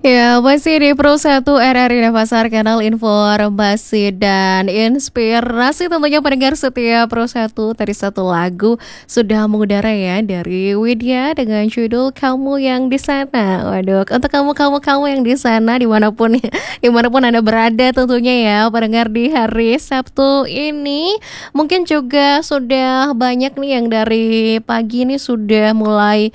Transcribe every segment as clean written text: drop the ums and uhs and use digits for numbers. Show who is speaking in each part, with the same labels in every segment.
Speaker 1: Ya, masih di Pro 1 RRI Pasar Kanal Informasi dan Inspirasi tentunya pendengar setia Pro 1. Tadi satu lagu sudah mengudara ya dari Widya dengan judul Kamu Yang di Sana. Waduh, untuk kamu yang di sana dimanapun Anda berada tentunya ya pendengar di hari Sabtu ini. Mungkin juga sudah banyak nih yang dari pagi ini sudah mulai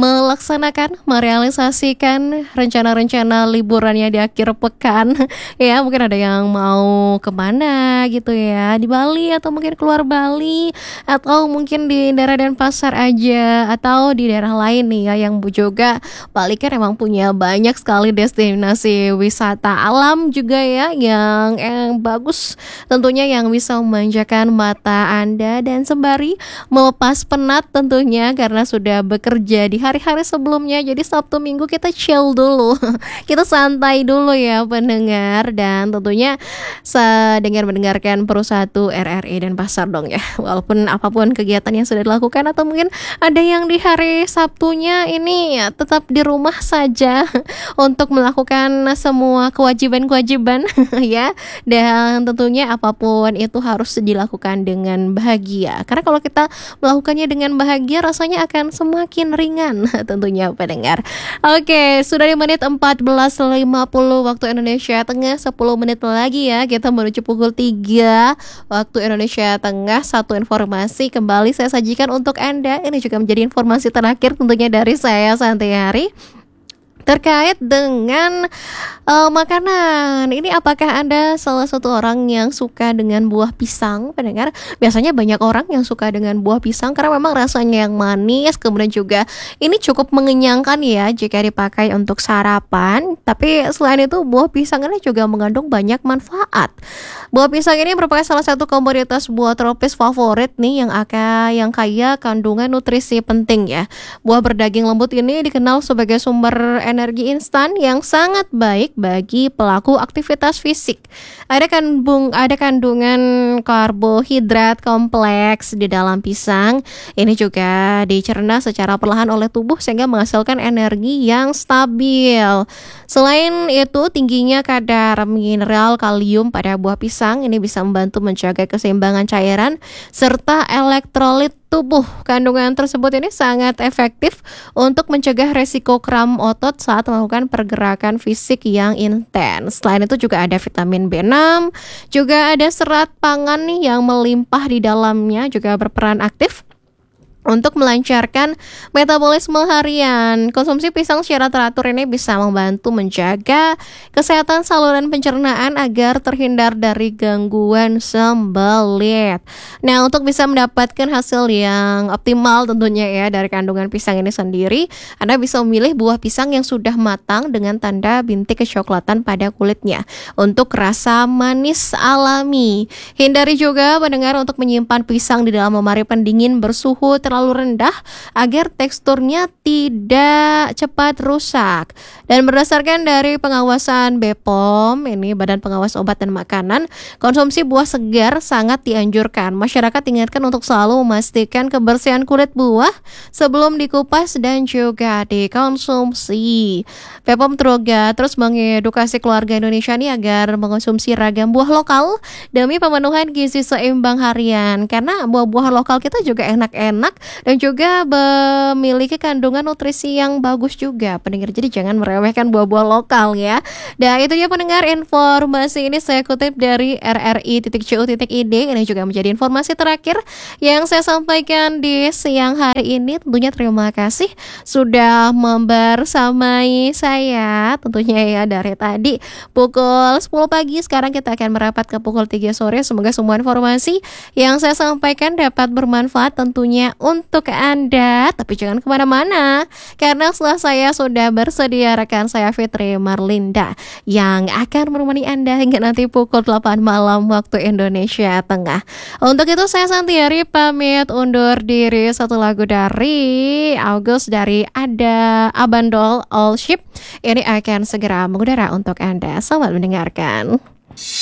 Speaker 1: merealisasikan rencana-rencana liburannya di akhir pekan. Ya, mungkin ada yang mau kemana gitu ya, di Bali atau mungkin keluar Bali, atau mungkin di daerah Denpasar aja, atau di daerah lain nih ya, yang juga Bali kan emang punya banyak sekali destinasi wisata alam juga ya, yang bagus tentunya, yang bisa memanjakan mata Anda dan sembari melepas penat tentunya karena sudah bekerja di hari-hari sebelumnya. Jadi Sabtu Minggu kita chill dulu. Kita santai dulu ya pendengar, dan tentunya dengan mendengarkan Pro 1 RRI dan Pasar dong ya. Walaupun apapun kegiatan yang sudah dilakukan, atau mungkin ada yang di hari Sabtunya ini ya, tetap di rumah saja untuk melakukan semua kewajiban-kewajiban ya. Dan tentunya apapun itu harus dilakukan dengan bahagia. Karena kalau kita melakukannya dengan bahagia, rasanya akan semakin ringan tentunya pendengar. Oke, sudah di menit 14.50 waktu Indonesia Tengah, 10 menit lagi ya kita menuju pukul 3 waktu Indonesia Tengah. Satu informasi kembali saya sajikan untuk Anda. Ini juga menjadi informasi terakhir tentunya dari saya Santi Hari terkait dengan makanan. Ini apakah Anda salah satu orang yang suka dengan buah pisang pendengar? Biasanya banyak orang yang suka dengan buah pisang karena memang rasanya yang manis, kemudian juga ini cukup mengenyangkan ya jika dipakai untuk sarapan. Tapi selain itu buah pisang ini juga mengandung banyak manfaat. Buah pisang ini merupakan salah satu komoditas buah tropis favorit nih yang kaya kandungan nutrisi penting ya. Buah berdaging lembut ini dikenal sebagai sumber energi instan yang sangat baik bagi pelaku aktivitas fisik. Ada kandungan karbohidrat kompleks di dalam pisang. Ini juga dicerna secara perlahan oleh tubuh sehingga menghasilkan energi yang stabil. Selain itu, tingginya kadar mineral kalium pada buah pisang ini bisa membantu menjaga keseimbangan cairan serta elektrolit tubuh. Kandungan tersebut ini sangat efektif untuk mencegah resiko kram otot saat melakukan pergerakan fisik yang intens. Selain itu juga ada vitamin B6, juga ada serat pangan nih yang melimpah di dalamnya, juga berperan aktif untuk melancarkan metabolisme harian. Konsumsi pisang secara teratur ini bisa membantu menjaga kesehatan saluran pencernaan agar terhindar dari gangguan sembelit. Nah, untuk bisa mendapatkan hasil yang optimal tentunya ya dari kandungan pisang ini sendiri, Anda bisa memilih buah pisang yang sudah matang dengan tanda bintik kecoklatan pada kulitnya untuk rasa manis alami. Hindari juga pendengar untuk menyimpan pisang di dalam lemari pendingin bersuhu terlalu rendah agar teksturnya tidak cepat rusak. Dan berdasarkan dari pengawasan BPOM, ini Badan Pengawas Obat dan Makanan, konsumsi buah segar sangat dianjurkan. Masyarakat diingatkan untuk selalu memastikan kebersihan kulit buah sebelum dikupas dan juga dikonsumsi. BPOM terus mengedukasi keluarga Indonesia nih agar mengonsumsi ragam buah lokal demi pemenuhan gizi seimbang harian. Karena buah-buah lokal kita juga enak-enak dan juga memiliki kandungan nutrisi yang bagus juga pendengar. Jadi jangan meremehkan buah-buah lokal ya. Dan itu dia pendengar, informasi ini saya kutip dari rri.co.id. Ini juga menjadi informasi terakhir yang saya sampaikan di siang hari ini. Tentunya terima kasih sudah membersamai saya tentunya ya dari tadi pukul 10 pagi. Sekarang kita akan merapat ke pukul 3 sore. Semoga semua informasi yang saya sampaikan dapat bermanfaat tentunya untuk Anda. Tapi jangan kemana-mana, karena setelah saya sudah bersedia rekan saya Fitri Marlinda yang akan menemani Anda hingga nanti pukul 8 malam waktu Indonesia Tengah. Untuk itu saya Santiari pamit undur diri. Satu lagu dari August dari Ada Abandol All Ship ini akan segera mengudara untuk Anda. Selamat mendengarkan.